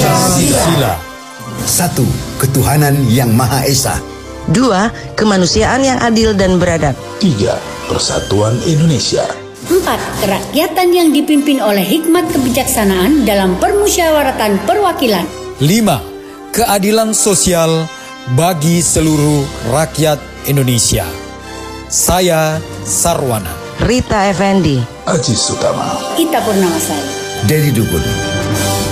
Pancasila. 1. Ketuhanan yang Maha Esa. 2. Kemanusiaan yang adil dan beradab. 3. Persatuan Indonesia. 4. Kerakyatan yang dipimpin oleh hikmat kebijaksanaan dalam permusyawaratan perwakilan. 5. Keadilan sosial bagi seluruh rakyat Indonesia. Saya Sarwana. Rita Effendi. Aziz Utama. Ita Purnamasari. Dedi Dukun.